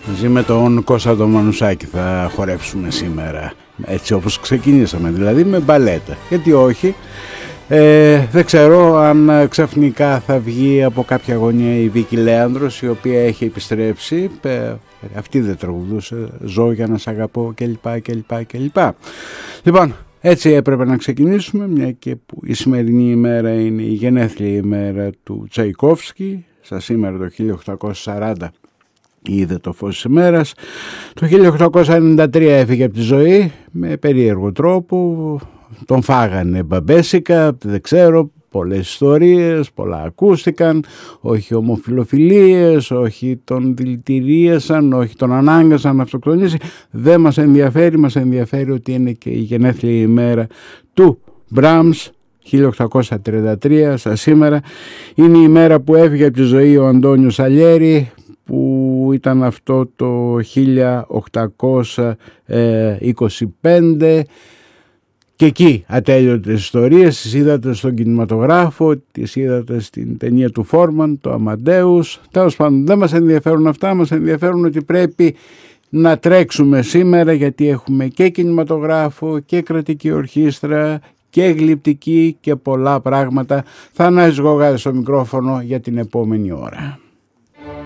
Μαζί με τον Κώστα τον Μανουσάκη θα χορέψουμε σήμερα, έτσι όπως ξεκινήσαμε, δηλαδή με μπαλέτα, γιατί όχι. Δεν ξέρω αν ξαφνικά θα βγει από κάποια γωνία η Βίκη Λέανδρος, η οποία έχει επιστρέψει. Αυτή δεν τραγουδούσε «Ζω για να σ' αγαπώ» κλπ. Λοιπόν, έτσι έπρεπε να ξεκινήσουμε, μια και που η σημερινή ημέρα είναι η γενέθλια ημέρα του Τσαϊκόφσκι. Σαν σήμερα το 1840 είδε το φως της ημέρας. Το 1893 έφυγε από τη ζωή με περίεργο τρόπο. Τον φάγανε μπαμπέσικα, δεν ξέρω, πολλές ιστορίες, πολλά ακούστηκαν, όχι ομοφιλοφιλίες, όχι τον δηλητηρίασαν, όχι τον ανάγκασαν να αυτοκτονήσει. Δεν μας ενδιαφέρει, μας ενδιαφέρει ότι είναι και η γενέθλια ημέρα του Μπράμς. 1833 σαν σήμερα είναι η μέρα που έφυγε από τη ζωή ο Αντώνιος Σαλιέρη, που ήταν αυτό το 1825, και εκεί ατέλειωτες ιστορίες, τις είδατε στον κινηματογράφο, τις είδατε στην ταινία του Φόρμαν, το Αμαντέους. Τέλος πάντων, δεν μας ενδιαφέρουν αυτά, μας ενδιαφέρουν ότι πρέπει να τρέξουμε σήμερα, γιατί έχουμε και κινηματογράφο και κρατική ορχήστρα και γλυπτική και πολλά πράγματα. Θανάσης Γογάδης στο μικρόφωνο για την επόμενη ώρα.